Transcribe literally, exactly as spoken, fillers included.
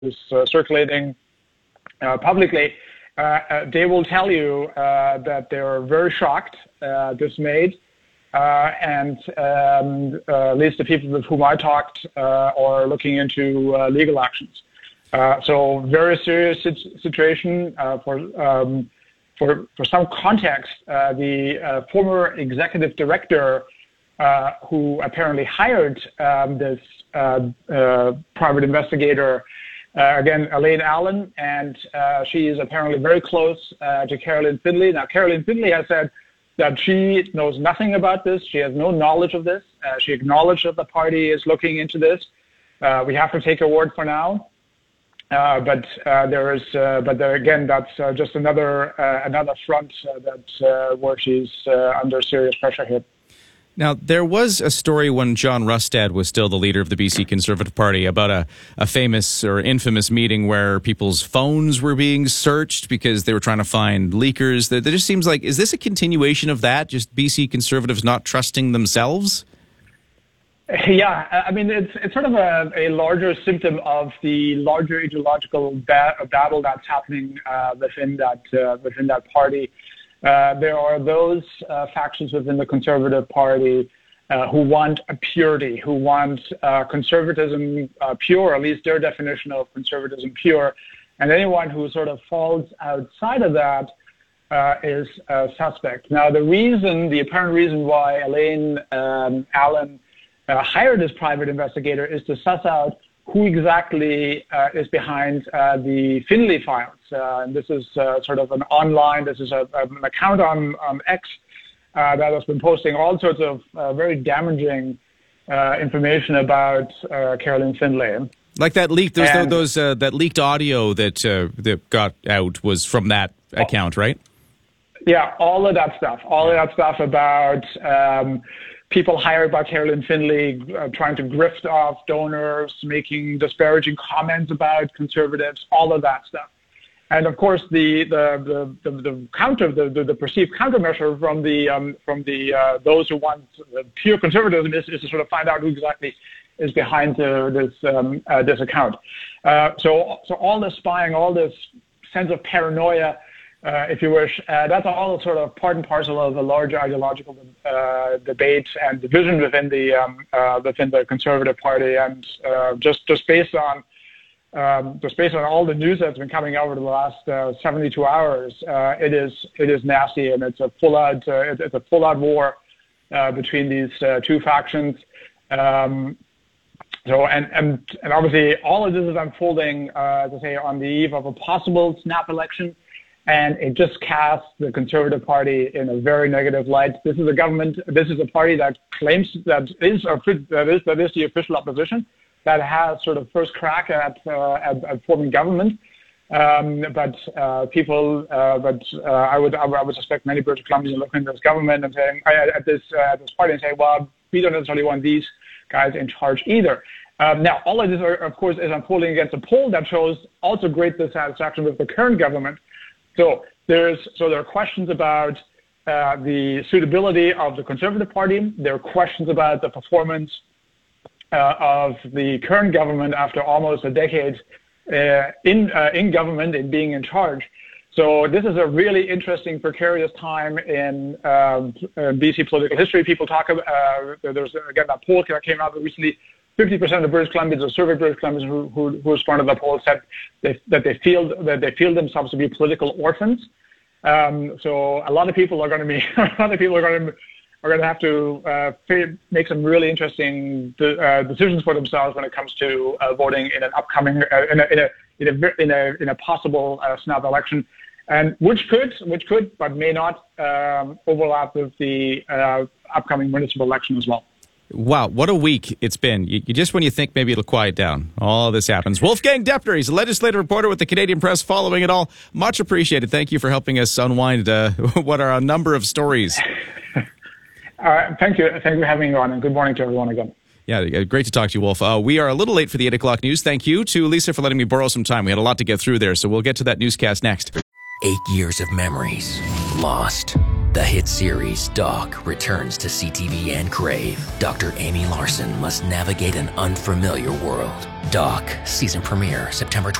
is uh, circulating uh, publicly, uh, uh, they will tell you uh, that they are very shocked, uh, dismayed, uh, and um, uh, at least the people with whom I talked uh, are looking into uh, legal actions. Uh, so very serious situation. Uh, for, um, for for some context, uh, the uh, former executive director uh, who apparently hired um, this uh, uh, private investigator, uh, again, Elaine Allen, and uh, she is apparently very close uh, to Carolyn Findlay. Now, Carolyn Findlay has said that she knows nothing about this. She has no knowledge of this. Uh, she acknowledged that the party is looking into this. Uh, we have to take her word for now. Uh, but uh, there is, uh, but there, again, that's uh, just another uh, another front uh, that uh, where she's uh, under serious pressure here. Now, there was a story when John Rustad was still the leader of the B C Conservative Party about a, a famous or infamous meeting where people's phones were being searched because they were trying to find leakers. That just seems like, is this a continuation of that? Just B C Conservatives not trusting themselves? Yeah, I mean, it's it's sort of a, a larger symptom of the larger ideological ba- battle that's happening uh, within that uh, within that party. Uh, there are those uh, factions within the Conservative Party uh, who want a purity, who want uh, conservatism uh, pure, at least their definition of conservatism pure, and anyone who sort of falls outside of that uh, is a suspect. Now, the reason, the apparent reason why Elaine um, Allen Uh, hired this private investigator is to suss out who exactly uh, is behind uh, the Findlay files. Uh, and this is uh, sort of an online, this is a, an account on, on X uh, that has been posting all sorts of uh, very damaging uh, information about uh, Carolyn Findlay. Like that leaked, those, and, those uh, that leaked audio that uh, that got out was from that account, right? Yeah, all of that stuff, all of that stuff about um, people hired by Carolyn Findlay uh, trying to grift off donors, making disparaging comments about conservatives, all of that stuff. And of course, the the the, the, the counter, the, the, the perceived countermeasure from the um, from the uh, those who want pure conservatism is, is to sort of find out who exactly is behind uh, this um, uh, this account. Uh, so so all this spying, all this sense of paranoia, Uh, if you wish, uh, that's all sort of part and parcel of a larger ideological uh, debate and division within the um, uh, within the Conservative Party, and uh, just just based on um, just based on all the news that's been coming out over the last uh, seventy-two hours, uh, it is it is nasty, and it's a full out uh, it's a full out war uh, between these uh, two factions. Um, so and and and obviously all of this is unfolding, uh, to say, on the eve of a possible snap election. And it just casts the Conservative Party in a very negative light. This is a government. This is a party that claims that is that is that is the official opposition, that has sort of first crack at uh, at, at forming government. Um, but uh, people, uh, but uh, I would I would suspect many British Columbians are looking at this government and saying at this uh, at this party and saying, well, we don't necessarily want these guys in charge either. Um, now, all of this, are, of course, is unfolding against a poll that shows also great dissatisfaction with the current government. So there's so there are questions about uh, the suitability of the Conservative Party. There are questions about the performance uh, of the current government after almost a decade uh, in uh, in government and being in charge. So this is a really interesting, precarious time in um, uh, B C political history. People talk about uh, there's again that poll that came out recently. fifty percent of British Columbians, or surveyed British Columbians who, who, who responded to the poll, said they, that they feel that they feel themselves to be political orphans. Um, so a lot of people are going to be a lot of people are going to are going to have to uh, make some really interesting de- uh, decisions for themselves when it comes to uh, voting in an upcoming uh, in, a, in a in a in a in a possible uh, snap election, and which could which could but may not um, overlap with the uh, upcoming municipal election as well. Wow, what a week it's been. You, you just when you think maybe it'll quiet down, all this happens. Wolfgang Deptner, he's a legislative reporter with the Canadian Press, following it all. Much appreciated. Thank you for helping us unwind uh, what are a number of stories. Uh, thank you. Thank you for having me on, and good morning to everyone again. Yeah, great to talk to you, Wolf. Uh, we are a little late for the eight o'clock news. Thank you to Lisa for letting me borrow some time. We had a lot to get through there, so we'll get to that newscast next. Eight years of memories lost. The hit series Doc returns to C T V and Crave. Doctor Amy Larson must navigate an unfamiliar world. Doc, season premiere September